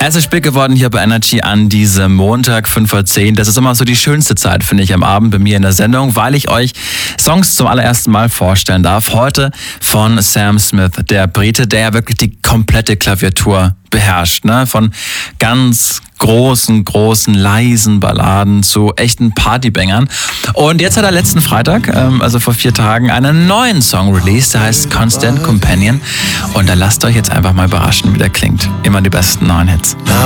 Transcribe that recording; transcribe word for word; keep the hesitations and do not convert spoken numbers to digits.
Es ist spät geworden hier bei Energy an diesem Montag, fünf Uhr zehn. Das ist immer so die schönste Zeit, finde ich, am Abend bei mir in der Sendung, weil ich euch Songs zum allerersten Mal vorstellen darf. Heute von Sam Smith, der Brite, der ja wirklich die komplette Klaviatur beherrscht, ne? Von ganz großen, großen, leisen Balladen zu echten Partybangern. Und jetzt hat er letzten Freitag, ähm, also vor vier Tagen, einen neuen Song released, der heißt Constant Companion. Und da lasst euch jetzt einfach mal überraschen, wie der klingt. Immer die besten neuen Hits. Now